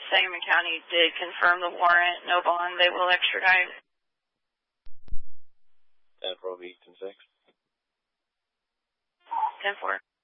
Sangamon County did confirm the warrant, no bond, they will extradite. And from Easton 6. 10-4.